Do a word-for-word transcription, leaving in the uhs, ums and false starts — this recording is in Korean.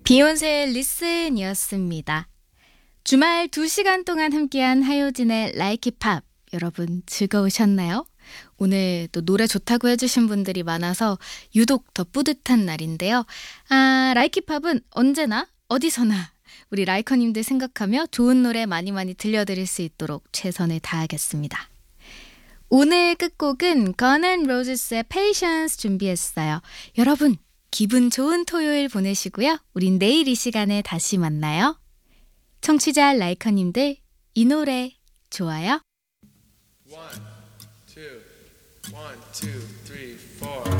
비욘세의 리슨이었습니다. 주말 두 시간 동안 함께한 하효진의 Like It Pop 여러분 즐거우셨나요? 오늘 또 노래 좋다고 해주신 분들이 많아서 유독 더 뿌듯한 날인데요. 아, Like It Pop은 언제나 어디서나 우리 라이커님들 생각하며 좋은 노래 많이 많이 들려드릴 수 있도록 최선을 다하겠습니다. 오늘 끝곡은 Guns N' Roses의 Patience 준비했어요. 여러분 기분 좋은 토요일 보내시고요. 우린 내일 이 시간에 다시 만나요. 청취자 라이커님들 이 노래 좋아요? One, two, one, two, three, four.